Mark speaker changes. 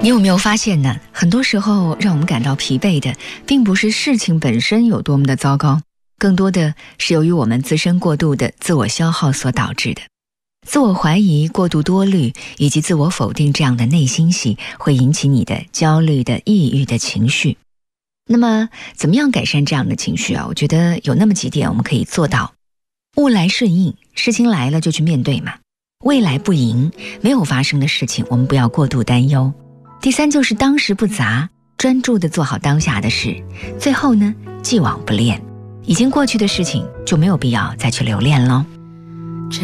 Speaker 1: 你有没有发现呢？很多时候让我们感到疲惫的，并不是事情本身有多么的糟糕，更多的是由于我们自身过度的自我消耗所导致的。自我怀疑、过度多虑以及自我否定这样的内心戏，会引起你的焦虑的、抑郁的情绪。那么怎么样改善这样的情绪啊？我觉得有那么几点我们可以做到。物来顺应，事情来了就去面对嘛。未来不迎，没有发生的事情我们不要过度担忧。第三就是当时不杂，专注地做好当下的事。最后呢，既往不恋，已经过去的事情就没有必要再去留恋了。